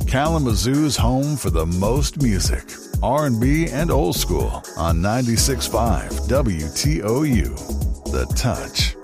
Kalamazoo's home for the most music, R&B, and old school on 96.5 WTOU. The Touch.